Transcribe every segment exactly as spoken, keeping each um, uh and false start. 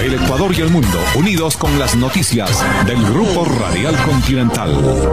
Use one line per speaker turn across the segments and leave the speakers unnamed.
el Ecuador y el mundo, unidos con las noticias del Grupo Radial Continental.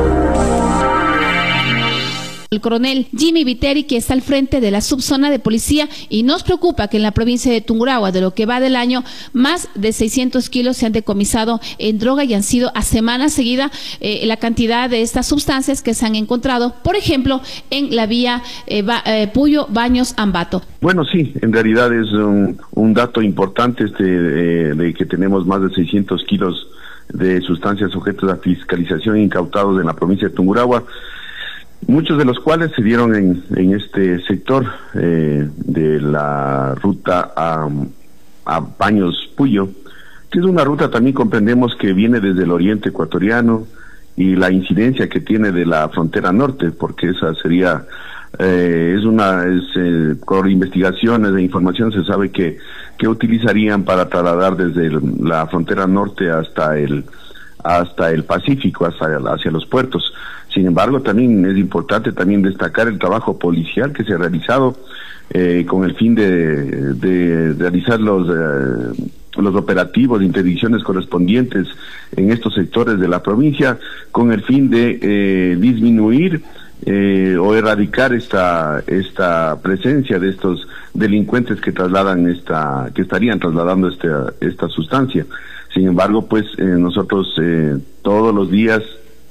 El coronel Jimmy Viteri, que está al frente de la subzona de policía, y nos preocupa que en la provincia de Tungurahua, de lo que va del año, más de seiscientos kilos se han decomisado en droga y han sido a semana seguida eh, la cantidad de estas sustancias que se han encontrado, por ejemplo, en la vía eh, ba, eh, Puyo Baños Ambato.
Bueno, sí, en realidad es un, un dato importante este eh, de que tenemos más de seiscientos kilos de sustancias sujetas a fiscalización incautados en la provincia de Tungurahua, muchos de los cuales se dieron en, en este sector eh, de la ruta a, a Baños Puyo, que es una ruta también comprendemos que viene desde el oriente ecuatoriano y la incidencia que tiene de la frontera norte, porque esa sería, eh, es una, es, eh, por investigaciones e información se sabe que, que utilizarían para trasladar desde el, la frontera norte hasta el, hasta el Pacífico, hasta, hacia los puertos. Sin embargo, también es importante también destacar el trabajo policial que se ha realizado eh, con el fin de, de, de realizar los, eh, los operativos de interdicciones correspondientes en estos sectores de la provincia, con el fin de eh, disminuir eh, o erradicar esta esta presencia de estos delincuentes que trasladan esta que estarían trasladando esta esta sustancia. Sin embargo, pues eh, nosotros eh, todos los días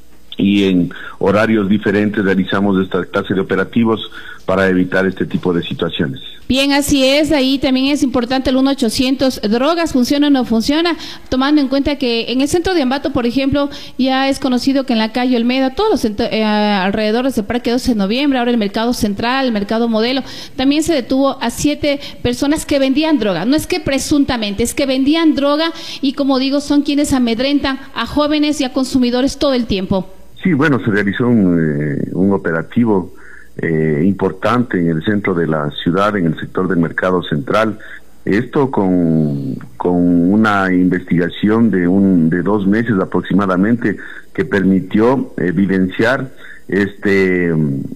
y en horarios diferentes realizamos esta clase de operativos para evitar este tipo de situaciones.
Bien, así es. Ahí también es importante el uno ochocientos drogas, ¿funciona o no funciona? Tomando en cuenta que en el centro de Ambato, por ejemplo, ya es conocido que en la calle Olmeda, todos los eh, alrededores del Parque doce de noviembre, ahora el Mercado Central, el Mercado Modelo, también se detuvo a siete personas que vendían droga. No es que presuntamente, es que vendían droga y, como digo, son quienes amedrentan a jóvenes y a consumidores todo el tiempo.
Sí, bueno, se realizó un, eh, un operativo eh, importante en el centro de la ciudad, en el sector del Mercado Central. Esto con, con una investigación de un de dos meses aproximadamente que permitió evidenciar este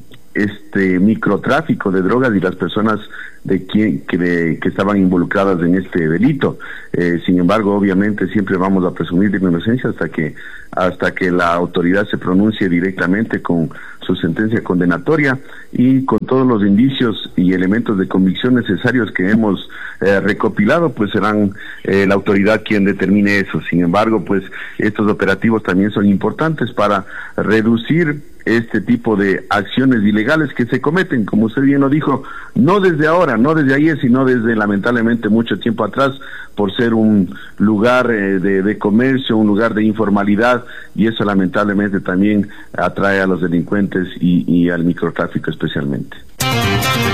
este microtráfico de drogas y las personas de quien que, de, que estaban involucradas en este delito. Eh, sin embargo, obviamente siempre vamos a presumir de inocencia hasta que hasta que la autoridad se pronuncie directamente con su sentencia condenatoria y con todos los indicios y elementos de convicción necesarios que hemos eh, recopilado, pues serán eh, la autoridad quien determine eso. Sin embargo, pues estos operativos también son importantes para reducir este tipo de acciones ilegales que se cometen, como usted bien lo dijo, no desde ahora, no desde ayer, sino desde lamentablemente mucho tiempo atrás, por ser un lugar eh, de, de comercio, un lugar de informalidad, y eso lamentablemente también atrae a los delincuentes y, y al microtráfico especialmente.